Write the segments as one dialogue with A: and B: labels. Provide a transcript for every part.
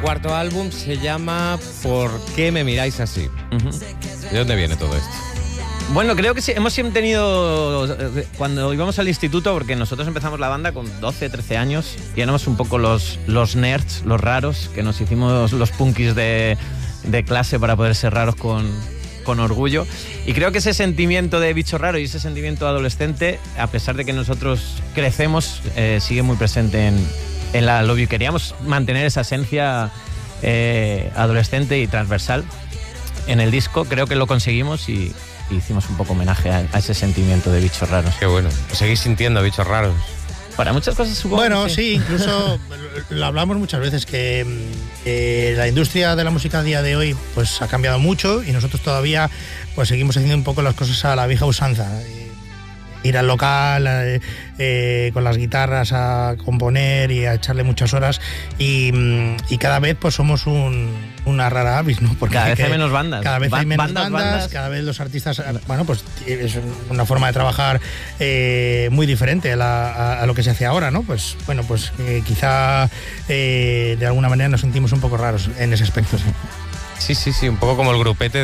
A: cuarto álbum se llama ¿Por qué me miráis así? ¿De dónde viene todo esto?
B: Bueno, creo que sí, hemos siempre tenido, cuando íbamos al instituto, porque nosotros empezamos la banda con 12, 13 años, y éramos un poco los nerds, los raros, que nos hicimos los punkis de clase para poder ser raros con orgullo. Y creo que ese sentimiento de bicho raro y ese sentimiento adolescente, a pesar de que nosotros crecemos, sigue muy presente en la Love You. Queríamos mantener esa esencia adolescente y transversal en el disco. Creo que lo conseguimos y hicimos un poco homenaje a ese sentimiento de bichos raros.
A: Qué bueno. ¿Seguís sintiendo bichos raros?
B: Para muchas cosas, supongo.
C: Bueno, sí, incluso lo hablamos muchas veces, que la industria de la música a día de hoy pues ha cambiado mucho y nosotros todavía pues seguimos haciendo un poco las cosas a la vieja usanza. Ir al local con las guitarras a componer y a echarle muchas horas y cada vez pues somos una rara avis, ¿no? Porque
B: cada vez hay menos bandas.
C: Cada vez hay menos bandas, cada vez los artistas, bueno, pues es una forma de trabajar muy diferente a lo que se hace ahora, ¿no? Pues bueno, pues quizá de alguna manera nos sentimos un poco raros en ese aspecto.
A: Sí, un poco como el grupete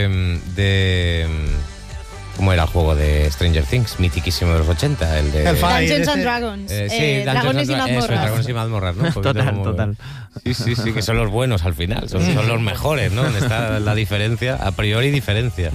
A: de ¿cómo era el juego de Stranger Things? Mitiquísimo de los 80, el de...
D: Dungeons and Dragons. Dragones y mazmorras.
A: Dragones y mazmorras, ¿no?
B: Total.
A: Sí, que son los buenos al final, son los mejores, ¿no? Donde está la diferencia, a priori diferencia.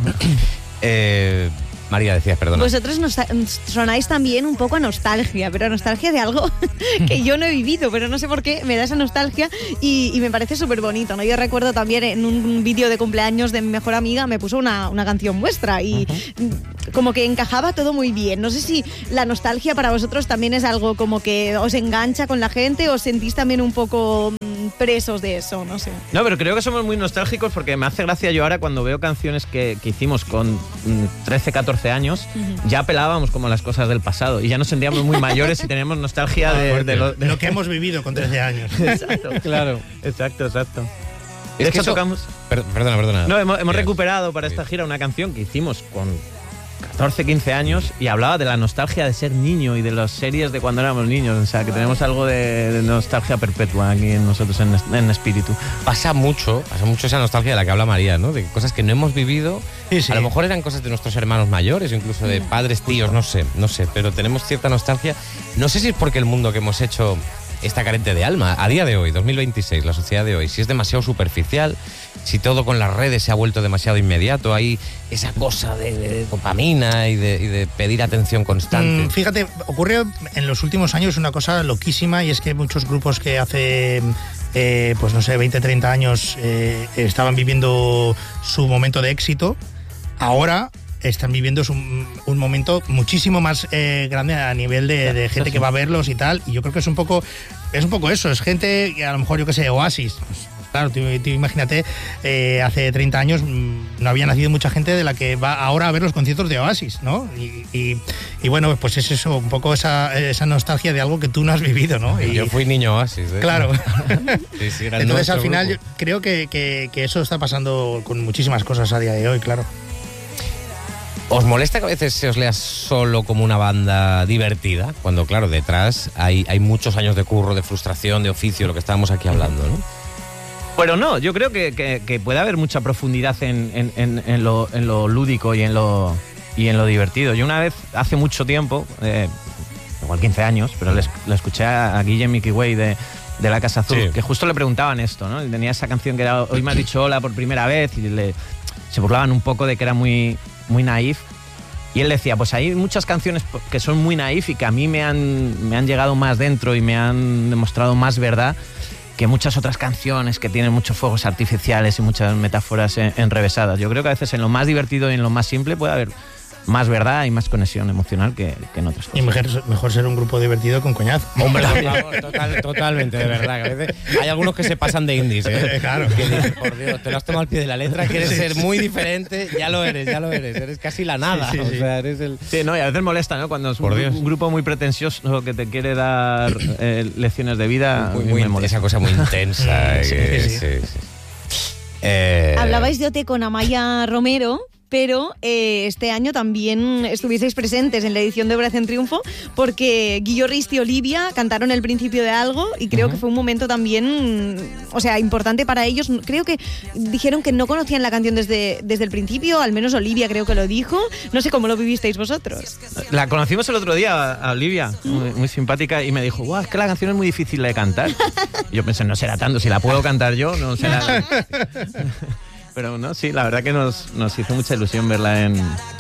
A: María, decías, perdona.
D: Vosotros sonáis también un poco a nostalgia, pero a nostalgia de algo que yo no he vivido, pero no sé por qué me da esa nostalgia y me parece súper bonito, ¿no? Yo recuerdo también en un vídeo de cumpleaños de mi mejor amiga me puso una canción vuestra y como que encajaba todo muy bien. No sé si la nostalgia para vosotros también es algo como que os engancha con la gente o os sentís también un poco presos de eso, no sé.
B: No, pero creo que somos muy nostálgicos porque me hace gracia yo ahora cuando veo canciones que hicimos con 13, 14 años, ya apelábamos como a las cosas del pasado y ya nos sentíamos muy mayores y teníamos nostalgia de
C: lo que hemos vivido con 13 años.
B: Exacto, claro. Exacto.
A: De hecho, tocamos... Perdona.
B: No, hemos recuperado para esta gira una canción que hicimos con 14, 15 años y hablaba de la nostalgia de ser niño y de las series de cuando éramos niños. O sea, que tenemos algo de nostalgia perpetua aquí en nosotros en espíritu.
A: Pasa mucho esa nostalgia de la que habla María, ¿no? De cosas que no hemos vivido.
C: Sí.
A: A lo mejor eran cosas de nuestros hermanos mayores, incluso de padres, tíos, no sé. Pero tenemos cierta nostalgia. No sé si es porque el mundo que hemos hecho está carente de alma. A día de hoy, 2026, la sociedad de hoy, si es demasiado superficial, si todo con las redes se ha vuelto demasiado inmediato, hay esa cosa de dopamina y de pedir atención constante.
C: Fíjate, ocurrió en los últimos años una cosa loquísima y es que muchos grupos que hace, pues no sé, 20, 30 años estaban viviendo su momento de éxito, ahora están viviendo un momento muchísimo más grande a nivel de gente que va a verlos y tal, y yo creo que es un poco eso, es gente que a lo mejor, yo qué sé, Oasis. Claro, tú imagínate, hace 30 años no había nacido mucha gente de la que va ahora a ver los conciertos de Oasis, ¿no? Y bueno, pues es eso, un poco esa nostalgia de algo que tú no has vivido, ¿no? Y,
A: yo fui niño Oasis, ¿eh?
C: Claro.
A: Sí,
C: entonces al final yo creo que eso está pasando con muchísimas cosas a día de hoy, claro.
A: ¿Os molesta que a veces se os lea solo como una banda divertida? Cuando, claro, detrás hay muchos años de curro, de frustración, de oficio, lo que estábamos aquí hablando, ¿no?
B: Pero no, yo creo que puede haber mucha profundidad en lo lúdico y en lo divertido. Yo una vez, hace mucho tiempo, igual 15 años, pero le escuché a Guille Mickey Way de La Casa Azul, sí, que justo le preguntaban esto, ¿no? Él tenía esa canción que era Hoy me has dicho hola por primera vez y se burlaban un poco de que era muy naif. Y él decía, pues hay muchas canciones que son muy naif y que a mí me han llegado más dentro y me han demostrado más verdad que muchas otras canciones que tienen muchos fuegos artificiales y muchas metáforas enrevesadas. Yo creo que a veces en lo más divertido y en lo más simple puede haber más verdad y más conexión emocional que en otras cosas.
C: Y mejor ser un grupo divertido con coñazo.
A: Hombre, totalmente, de verdad. Que a veces hay algunos que se pasan de indies, ¿eh?
C: Claro.
A: Que dices, por Dios, te lo has tomado al pie de la letra, quieres ser muy diferente, ya lo eres. Eres casi la nada.
C: Sí.
A: O sea, eres el...
B: Sí, no, y a veces molesta, ¿no? Cuando es un grupo muy pretencioso que te quiere dar lecciones de vida,
A: muy me molesta. Esa cosa muy intensa.
C: Sí.
D: Hablabais de OT con Amaya Romero. pero este año también estuvisteis presentes en la edición de Operación Triunfo, porque Guillo Risti y Olivia cantaron el principio de algo y creo que fue un momento también, o sea, importante para ellos. Creo que dijeron que no conocían la canción desde el principio, al menos Olivia creo que lo dijo. No sé cómo lo vivisteis vosotros.
B: La conocimos el otro día a Olivia, muy simpática, y me dijo, guau, es que la canción es muy difícil de cantar. Y yo pensé, no será tanto, si la puedo cantar yo, no será... Pero no, sí, la verdad que nos hizo mucha ilusión verla en